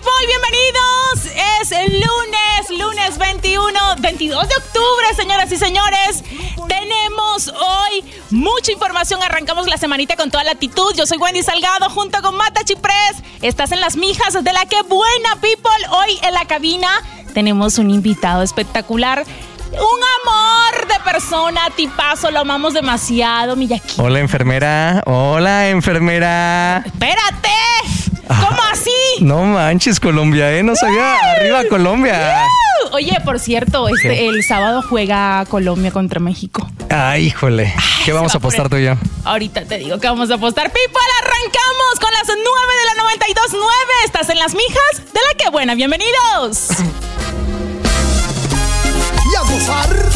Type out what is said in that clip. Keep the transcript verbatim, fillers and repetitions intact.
people, bienvenidos. Es el lunes, lunes veintiuno, veintidós de octubre, señoras y señores. Tenemos hoy mucha información. Arrancamos la semanita con toda la actitud. Yo soy Wendy Salgado junto con Mata Chiprés. Estás en las mijas de la que buena, people. Hoy en la cabina tenemos un invitado espectacular. Un amor de persona, tipazo, lo amamos demasiado, Miyaki. Hola, enfermera. Hola, enfermera. ¡Espérate! ¿Cómo ah, así? No manches, Colombia, ¿eh? No sabía. Arriba, Colombia. Oye, por cierto, este, el sábado juega Colombia contra México. Ay, híjole. ¿Qué Ay, vamos a apostar tú y yo? Ahorita te digo que vamos a apostar. People, arrancamos con las nueve de la noventa y dos punto nueve. Estás en las mijas de la que buena. Bienvenidos. Y a gozar.